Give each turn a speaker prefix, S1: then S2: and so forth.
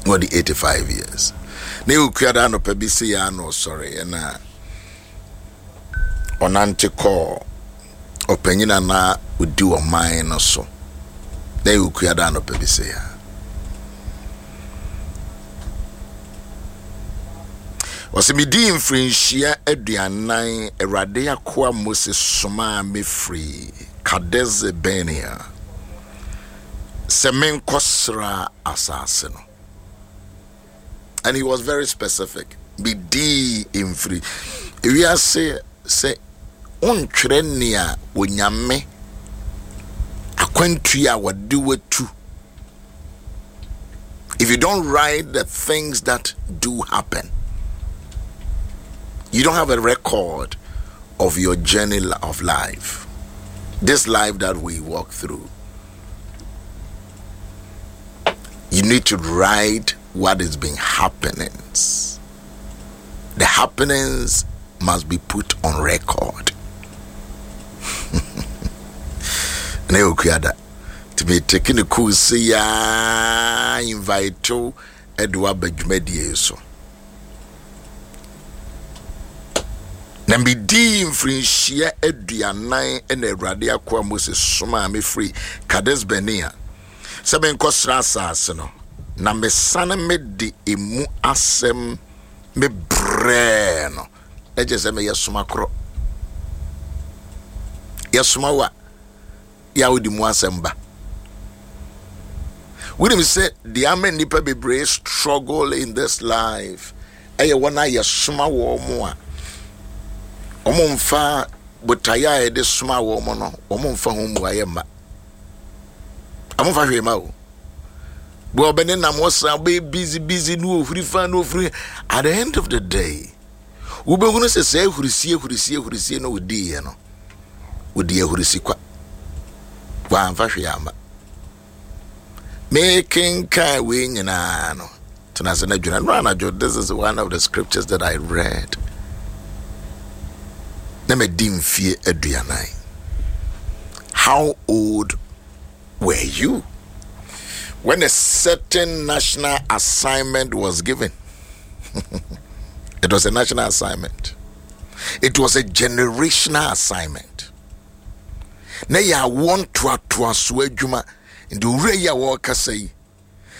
S1: the 85 years. Ne ukuada no pebisi ya no sorry na onante call opanyina na udi wo man no so. Ne ukuada no pebisi ya. Wasimidi mfrinshia aduanan Awurade yakoa Moses soma me free Kadeze Benia Semen kosra asase no. And he was very specific. Bidi imfri. We are say ontwere nia wonyame akwantua wadiwe tu. If you don't write the things that do happen, you don't have a record of your journey of life. This life that we walk through. You need to write what is being happening. The happenings must be put on record. To be taking a course, invite to Edward Bejmedi so. Nambi di mfrinshia aduanan ene Awurade yakoa Moses soma me free Kades Benia. Seben kosra asase no. Na mesana me di emu asem me bre no. Eje se me yesoma kro. Yesoma wa ya odi mu asem ba. We dem say the amen nipa be brave struggle in this life. Eye wona yesoma wo mo a Omumfa butaya e de suma wo mo no omumfa ho mu ayema amumfa hwema o bo obene na mo sa be busy no ofri fa no ofri. At the end of the day we be gonna say hurisie no odi ye no odi hurisi kwa amfa hwema making kai we nyina no tena na dwuna no. This is one of the scriptures that I read. How old were you when a certain national assignment was given? It was a national assignment. It was a generational assignment. Na ya want to aswejuma in the ure ya waka say